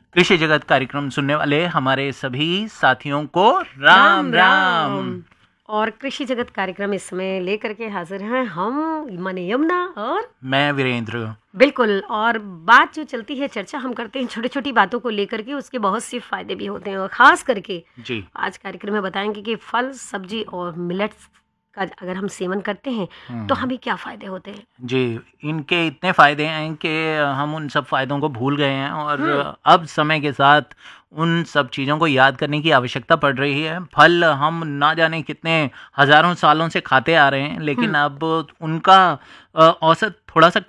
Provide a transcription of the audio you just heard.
कृषि जगत कार्यक्रम सुनने वाले हमारे सभी साथियों को राम राम। और कृषि जगत कार्यक्रम इस समय लेकर के हाजिर हैं हम माने यमुना और मैं वीरेंद्र। बिल्कुल। और बात जो चलती है, चर्चा हम करते हैं छोटी छोटी बातों को लेकर के, उसके बहुत से फायदे भी होते हैं। और खास करके जी आज कार्यक्रम में बताएंगे कि फल, सब्जी और मिलेट्स का अगर हम सेवन करते हैं तो हमें क्या फायदे होते हैं। जी, इनके इतने फायदे हैं कि हम उन सब फायदों को भूल गए हैं और अब समय के साथ उन सब चीज़ों को याद करने की आवश्यकता पड़ रही है। फल हम ना जाने कितने हजारों सालों से खाते आ रहे हैं, लेकिन अब उनका औसत थोड़ा सा